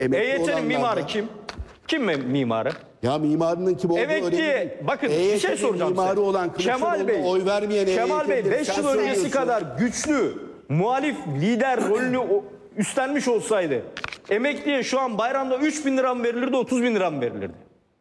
EYT'nin mimarı kim? Kim mimarı? Ya mimarının kim olduğu önemli değil. Bakın bir şey soracağım mimarı size. olan Kılıçdaroğlu'na oy vermeyen Kemal Bey 5 yıl öncesi kadar güçlü muhalif lider rolünü üstlenmiş olsaydı emekliye şu an bayramda 3.000 lira mı verilirdi, 30.000 lira mı verilirdi?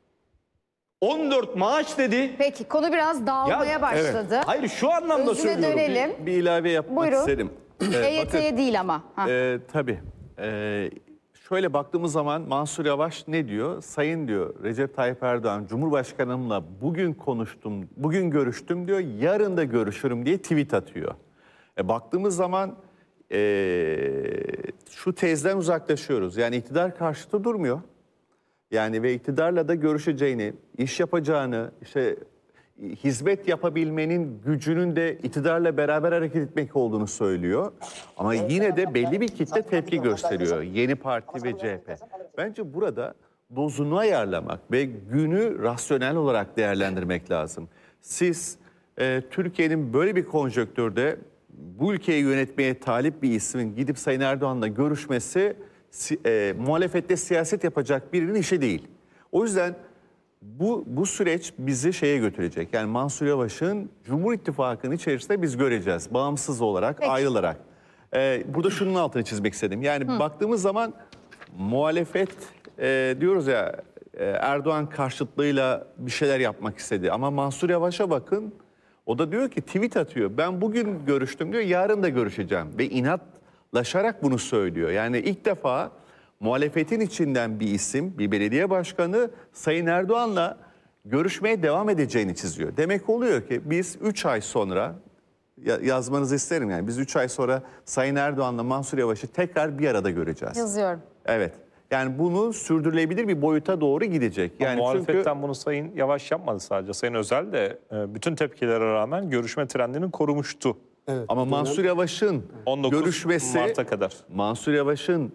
14 maaş dedi. Peki konu biraz dağılmaya başladı. Evet. Hayır şu anlamda Özüne söylüyorum. dönelim. Bir ilave yapmak Buyurun. isterim. EYT'ye değil ama. Tabii. Şöyle baktığımız zaman Mansur Yavaş ne diyor? Sayın diyor Recep Tayyip Erdoğan Cumhurbaşkanımla bugün konuştum, bugün görüştüm diyor, yarın da görüşürüm diye tweet atıyor. Baktığımız zaman şu tezden uzaklaşıyoruz. Yani iktidar karşıtı durmuyor. Yani ve iktidarla da görüşeceğini, iş yapacağını, işte hizmet yapabilmenin gücünün de iktidarla beraber hareket etmek olduğunu söylüyor. Ama yine de belli bir kitle tepki gösteriyor. Yeni Parti ve CHP. Bence burada dozunu ayarlamak ve günü rasyonel olarak değerlendirmek lazım. Siz Türkiye'nin böyle bir konjonktürde bu ülkeyi yönetmeye talip bir ismin gidip Sayın Erdoğan'la görüşmesi muhalefette siyaset yapacak birinin işi değil. O yüzden bu süreç bizi şeye götürecek. Yani Mansur Yavaş'ın Cumhur İttifakı'nın içerisinde biz göreceğiz. Bağımsız olarak, ayrılarak. Burada şunun altını çizmek istedim. Yani baktığımız zaman muhalefet diyoruz ya Erdoğan karşıtlığıyla bir şeyler yapmak istedi. Ama Mansur Yavaş'a bakın. O da diyor ki tweet atıyor. Ben bugün görüştüm diyor, yarın da görüşeceğim. Ve inatlaşarak bunu söylüyor. Yani ilk defa muhalefetin içinden bir isim, bir belediye başkanı Sayın Erdoğan'la görüşmeye devam edeceğini çiziyor. Demek oluyor ki biz 3 ay sonra, yazmanızı isterim yani, biz 3 ay sonra Sayın Erdoğan'la Mansur Yavaş'ı tekrar bir arada göreceğiz. Yazıyorum. Evet. Yani bunu sürdürülebilir bir boyuta doğru gidecek. Yani muhalefetten bunu Sayın Yavaş yapmadı sadece. Sayın Özel de bütün tepkilere rağmen görüşme trendini korumuştu. Evet, ama Mansur Yavaş'ın 19 görüşmesi, Mart'a kadar. Mansur Yavaş'ın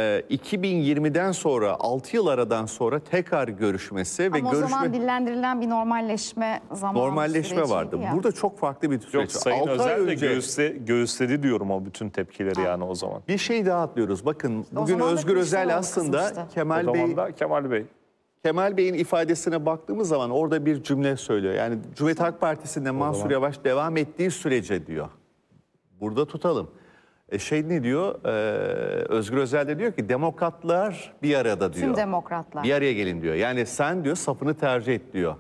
2020'den sonra 6 yıl aradan sonra tekrar görüşmesi Ama ve o zaman dillendirilen bir normalleşme zamanı normalleşme vardı. ya. Burada çok farklı bir süreç. Yok, Sayın 6 ay Özel de önce göğüsledi diyorum o bütün tepkileri yani o zaman. bir şey daha atlıyoruz. Bakın bugün zaman da Özgür Özel Kılıçdaroğlu aslında kızmıştı. O Kemal zaman da Kemal Bey. Kemal Bey'in ifadesine baktığımız zaman orada bir cümle söylüyor. Yani Cumhuriyet Halk Partisi'nde Mansur Yavaş devam ettiği sürece diyor. Burada tutalım. Ne diyor? Özgür Özel de diyor ki demokratlar bir arada diyor. Tüm demokratlar. Bir araya gelin diyor. Yani sen diyor safını tercih et diyor.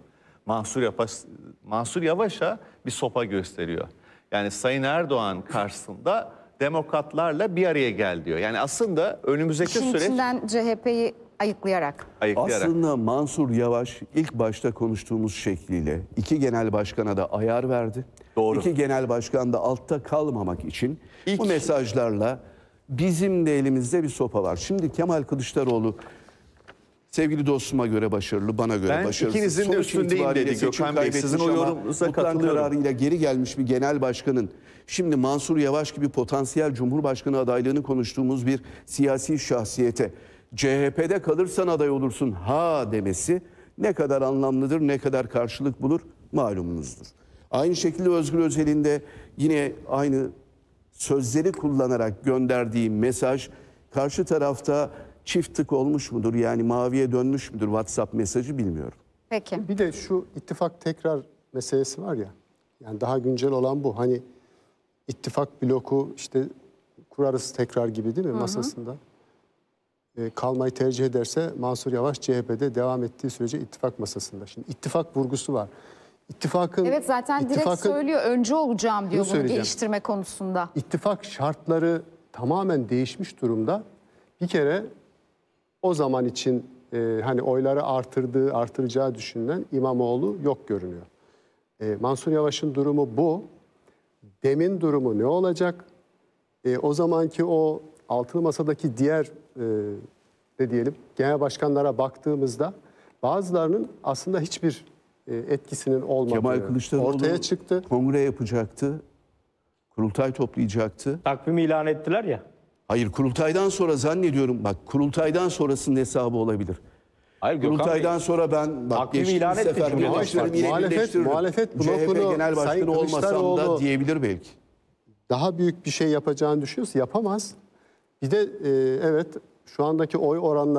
Mansur Yavaş'a bir sopa gösteriyor. Yani Sayın Erdoğan karşısında demokratlarla bir araya gel diyor. Yani aslında önümüzdeki İşin süreç içinden CHP'yi ayıklayarak. Aslında Mansur Yavaş ilk başta konuştuğumuz şekliyle iki genel başkana da ayar verdi. Doğru. İki genel başkan da altta kalmamak için bu mesajlarla bizim de elimizde bir sopa var. Şimdi Kemal Kılıçdaroğlu sevgili dostuma göre başarılı, bana göre Ben başarısız. ikinizin de Sonuç üstündeyim itibariyle dedi seçim Gökhan Bey. kaybetmiş Sizin o ama yorumunuza mutlak katılıyorum. kararıyla geri gelmiş bir genel başkanın şimdi Mansur Yavaş gibi potansiyel Cumhurbaşkanı adaylığını konuştuğumuz bir siyasi şahsiyete CHP'de kalırsan aday olursun ha demesi ne kadar anlamlıdır, ne kadar karşılık bulur malumunuzdur. Aynı şekilde Özgür Özel'in de yine aynı sözleri kullanarak gönderdiği mesaj karşı tarafta çift tık olmuş mudur? Yani maviye dönmüş müdür WhatsApp mesajı bilmiyorum. Peki. Bir de şu ittifak tekrar meselesi var ya. Yani daha güncel olan bu. Hani ittifak bloku işte kurarız tekrar gibi değil mi masasında? Kalmayı tercih ederse Mansur Yavaş CHP'de devam ettiği sürece ittifak masasında. Şimdi ittifak vurgusu var. İttifakın, Evet zaten direkt söylüyor öncü olacağım diyor bunu geliştirme konusunda. İttifak şartları tamamen değişmiş durumda. Bir kere o zaman için hani oyları artıracağı düşünülen İmamoğlu yok görünüyor. Mansur Yavaş'ın durumu bu. Dem'in durumu ne olacak? O zamanki o altılı masadaki diğer ne diyelim genel başkanlara baktığımızda bazılarının aslında hiçbir etkisinin olmadığı Kemal Kılıçdaroğlu ortaya çıktı. Kongre yapacaktı, kurultay toplayacaktı. Takvimi ilan ettiler ya. Hayır, kurultaydan sonra zannediyorum, bak kurultaydan sonrasının hesabı olabilir. Hayır Gökhan Kurultaydan Bey, sonra ben bak takvimi geçtiğimiz ilan etti sefer Cumhuriyet Halk birleştiririm, Partisi. yine birleştiririm. Muhalefet CHP blokunu genel Sayın başkanı olmasam da Kılıçdaroğlu diyebilir belki. daha büyük bir şey yapacağını düşünüyorsa yapamaz. Bir de evet şu andaki oy oranları